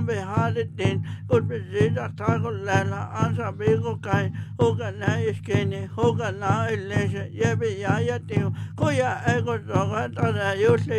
behadettiin, kun me siitä takullella ansa viikokai, huka näiskeni, huka nailleise, jebi ja jätiu, kuja eikö toka tätä just